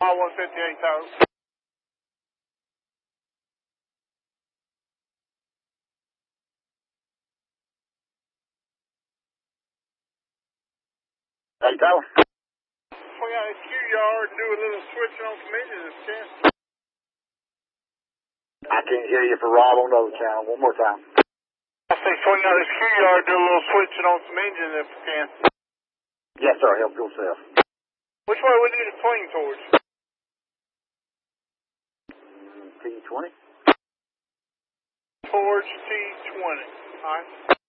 158,000. Hey, Tyler. Swing out this Q yard, do a little switching on some engines if you can. I can't hear you for Rob on the other channel. One more time. I say swing out this Q yard, do a little switching on some engines if you can. Yes, sir. Help yourself. Which way we need to swing towards? T20. Towards T20. Alright.